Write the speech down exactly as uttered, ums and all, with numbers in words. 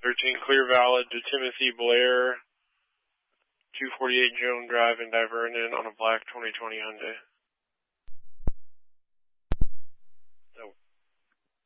thirteen clear valid to Timothy Blair, two forty-eight Joan Drive in Divernon on a black twenty twenty Hyundai.